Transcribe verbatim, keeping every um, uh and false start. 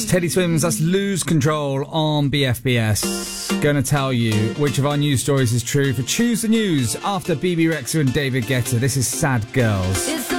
Teddy Swims, that's Lose Control on B F B S. Gonna tell you which of our news stories is true for Choose the News after B B Rexha and David Guetta. This is Sad Girls.